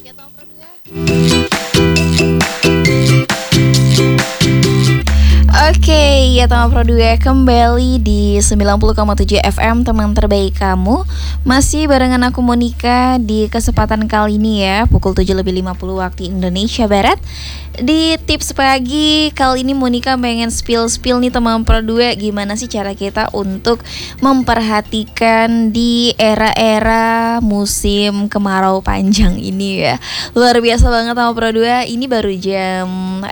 ya Tom Pro 2. Oke, ya Tama Pro 2 kembali di 90,7 FM teman terbaik kamu. Masih barengan aku Monica di kesempatan kali ini ya, pukul 7:50 waktu Indonesia Barat. Di tips pagi kali ini Monica pengen spill nih teman Pro 2, gimana sih cara kita untuk memperhatikan di era-era musim kemarau panjang ini ya. Luar biasa banget teman Pro 2, ini baru jam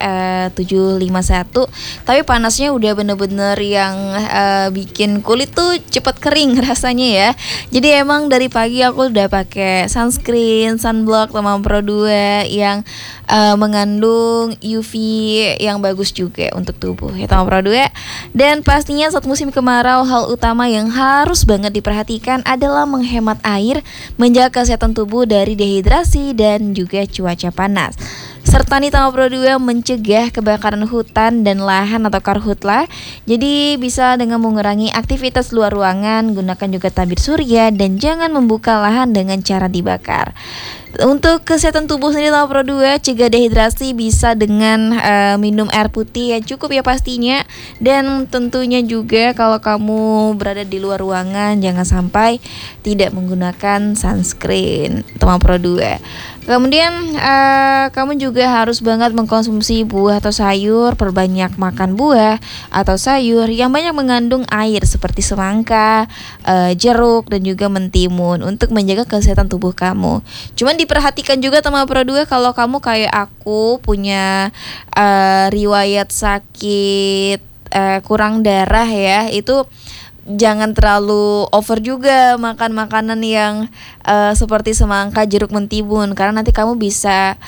7.51, tapi panasnya udah bener-bener yang bikin kulit tuh cepet kering rasanya ya. Jadi emang dari pagi aku udah pakai sunscreen, sunblock teman Pro 2 yang mengandung UV yang bagus juga untuk tubuh ya teman Pro 2. Dan pastinya saat musim kemarau hal utama yang harus banget diperhatikan adalah menghemat air, menjaga kesehatan tubuh dari dehidrasi dan juga cuaca panas. Serta nih Tama Pro 2 mencegah kebakaran hutan dan lahan atau karhutla. Jadi bisa dengan mengurangi aktivitas luar ruangan, gunakan juga tabir surya dan jangan membuka lahan dengan cara dibakar. Untuk kesehatan tubuh sendiri Tama Pro 2, cegah dehidrasi bisa dengan minum air putih yang cukup ya pastinya. Dan tentunya juga kalau kamu berada di luar ruangan jangan sampai tidak menggunakan sunscreen Tama Pro 2. Kemudian kamu juga harus banget mengkonsumsi buah atau sayur, perbanyak makan buah atau sayur yang banyak mengandung air seperti semangka, jeruk dan juga mentimun untuk menjaga kesehatan tubuh kamu. Cuman diperhatikan juga Tama Pro 2 kalau kamu kayak aku punya riwayat sakit kurang darah ya, itu jangan terlalu over juga makan makanan yang seperti semangka, jeruk, mentimun, karena nanti kamu bisa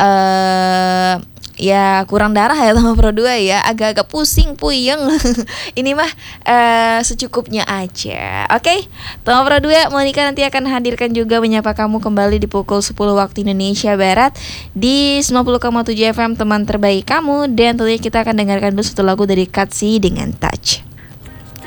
ya kurang darah ya Tama Pro 2 ya, agak-agak pusing, puyeng. Ini mah secukupnya aja. Oke, Tama Pro 2, Monica nanti akan hadirkan juga menyapa kamu kembali di pukul 10 waktu Indonesia Barat di 90,7 FM teman terbaik kamu. Dan tentunya kita akan dengarkan dulu satu lagu dari Katsi dengan Touch.